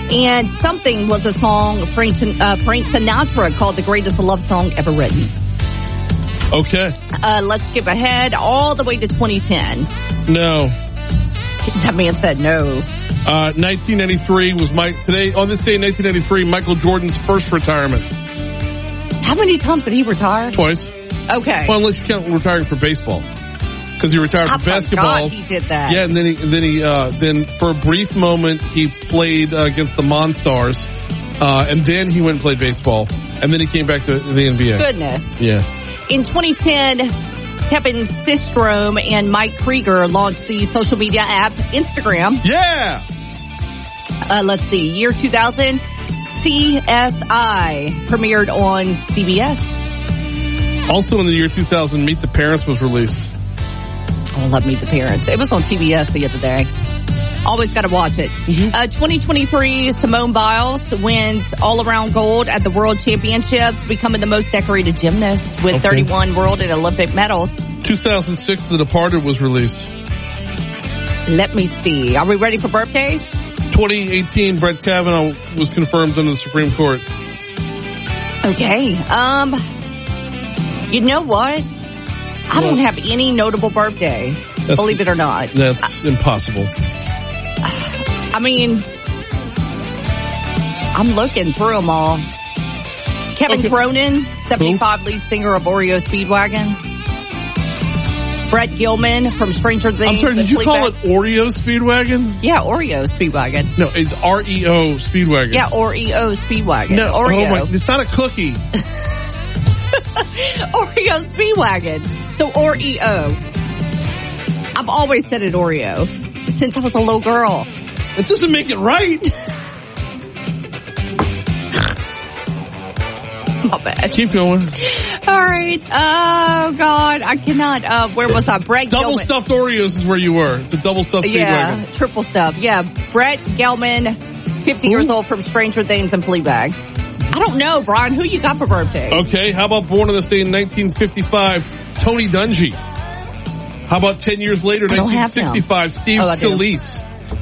And Something was a song Frank Sinatra called the greatest love song ever written. Okay. Let's skip ahead all the way to 2010. No. That man said no. 1993 was on this day in 1993, Michael Jordan's first retirement. How many times did he retire? Twice. Okay. Well, unless you count retiring for baseball. Because he retired for basketball. He did that. Yeah, and then for a brief moment he played against the Monstars, and then he went and played baseball, and then he came back to the NBA. Goodness. Yeah. In 2010, Kevin Systrom and Mike Krieger launched the social media app Instagram. Yeah. Let's see. Year 2000, CSI premiered on CBS. Also in the year 2000, Meet the Parents was released. I love Meet the Parents. It was on TBS the other day. Always got to watch it. 2023, Simone Biles wins all-around gold at the World Championships, becoming the most decorated gymnast with 31 world and Olympic medals. 2006, The Departed was released. Let me see. Are we ready for birthdays? 2018, Brett Kavanaugh was confirmed under the Supreme Court. Okay. You know what? I don't have any notable birthdays, believe it or not. That's impossible. I mean, I'm looking through them all. Kevin Cronin, 75 lead singer of REO Speedwagon. Brett Gilman from Stranger Things. I'm sorry, did you call it Oreo Speedwagon? Yeah, Oreo Speedwagon. No, it's REO Speedwagon. Yeah, REO Speedwagon. No, Oreo. it's not a cookie. Oreo Speedwagon. So Oreo. I've always said it Oreo since I was a little girl. It doesn't make it right. My bad. Keep going. All right. Oh, God. I cannot. Where was I? Brett Double Gelman. stuffed Oreos is where you were. It's a double stuffed Speedwagon. Yeah, triple stuff. Yeah. Brett Gelman, 50 years old from Stranger Things and Fleabag. I don't know, Brian. Who you got for birthday? Okay. How about born on this day in 1955, Tony Dungy? How about 10 years later, 1965, Steve Scalise?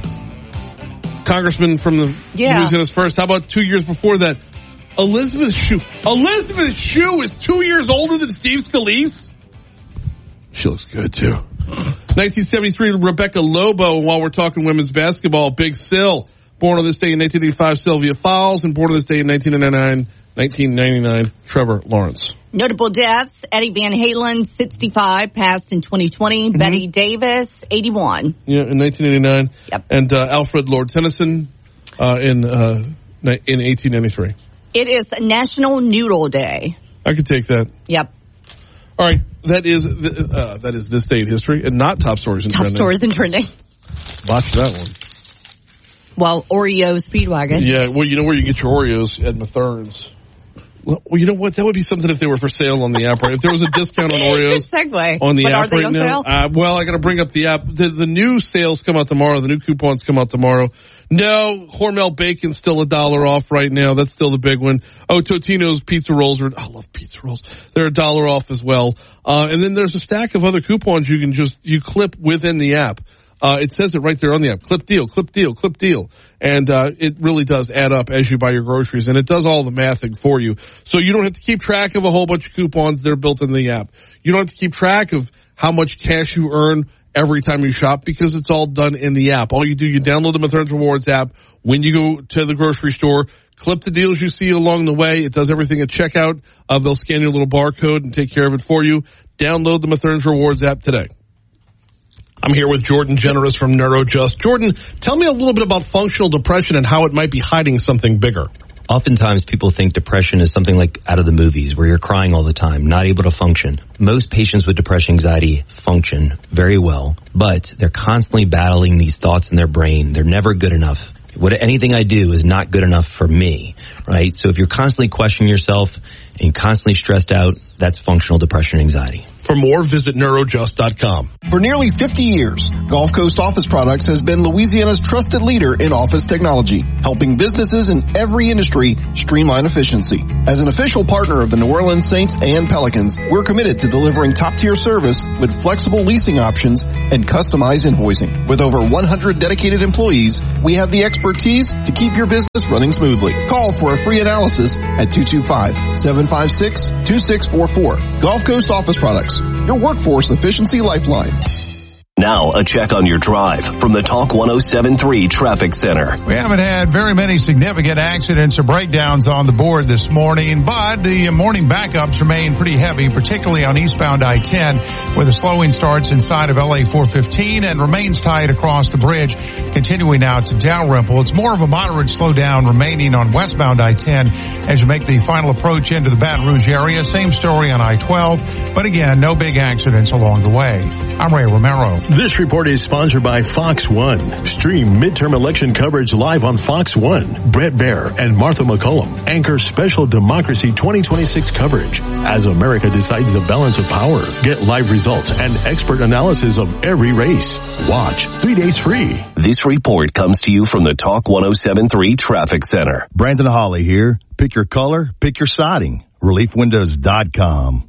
Congressman from the Louisiana's first. How about 2 years before that? Elizabeth Shue. Elizabeth Shue is 2 years older than Steve Scalise? She looks good, too. 1973, Rebecca Lobo. And while we're talking women's basketball, Big Sil. Born on this day in 1985, Sylvia Fowles. And born on this day in 1999, Trevor Lawrence. Notable deaths, Eddie Van Halen, 65, passed in 2020. Betty Davis, 81. Yeah, in 1989. Yep. And Alfred Lord Tennyson in 1893. It is National Noodle Day. I could take that. Yep. All right, that is this day in history, and not top stories and trending. Top stories and trending. Watch that one. Well, Oreo Speedwagon. Yeah, well, you know where you get your Oreos at Mathern's. Well, you know what? That would be something if they were for sale on the app, right? If there was a discount on Oreos. Good segue. On the but app are they right on now. Sale? Well, I got to bring up the app. The new sales come out tomorrow. The new coupons come out tomorrow. No, Hormel Bacon's still $1 off right now. That's still the big one. Oh, Totino's pizza rolls I love pizza rolls. They're $1 off as well. And then there's a stack of other coupons you can you clip within the app. It says it right there on the app. Clip deal, clip deal, clip deal. And it really does add up as you buy your groceries. And it does all the mathing for you. So you don't have to keep track of a whole bunch of coupons that are built in the app. You don't have to keep track of how much cash you earn every time you shop because it's all done in the app. All you do, you download the Mathern's Rewards app. When you go to the grocery store, clip the deals you see along the way. It does everything at checkout. They'll scan your little barcode and take care of it for you. Download the Mathern's Rewards app today. I'm here with Jordan Generous from NeuroJust. Jordan, tell me a little bit about functional depression and how it might be hiding something bigger. Oftentimes people think depression is something like out of the movies where you're crying all the time, not able to function. Most patients with depression anxiety function very well, but they're constantly battling these thoughts in their brain. They're never good enough. Anything I do is not good enough for me, right? So if you're constantly questioning yourself and constantly stressed out, that's functional depression anxiety. For more, visit NeuroJust.com. For nearly 50 years, Gulf Coast Office Products has been Louisiana's trusted leader in office technology, helping businesses in every industry streamline efficiency. As an official partner of the New Orleans Saints and Pelicans, we're committed to delivering top-tier service with flexible leasing options and customized invoicing. With over 100 dedicated employees, we have the expertise to keep your business running smoothly. Call for a free analysis at 225-756-2644. Gulf Coast Office Products, your workforce efficiency lifeline. Now, a check on your drive from the Talk 107.3 Traffic Center. We haven't had very many significant accidents or breakdowns on the board this morning, but the morning backups remain pretty heavy, particularly on eastbound I-10, where the slowing starts inside of LA 415 and remains tight across the bridge, continuing out to Dalrymple. It's more of a moderate slowdown remaining on westbound I-10 as you make the final approach into the Baton Rouge area. Same story on I-12, but again, no big accidents along the way. I'm Ray Romero. This report is sponsored by Fox One. Stream midterm election coverage live on Fox One. Brett Baer and Martha McCullum anchor special Democracy 2026 coverage as America decides the balance of power. Get live results and expert analysis of every race. Watch 3 days free. This report comes to you from the Talk 107.3 Traffic Center. Brandon Hawley here. Pick your color, pick your siding. ReliefWindows.com.